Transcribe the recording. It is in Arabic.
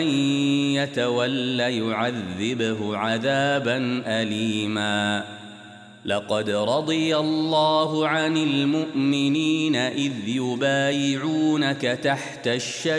يتول يعذبه عذابا أليما. لقد رضي الله عن المؤمنين إذ يبايعونك تحت الشجرة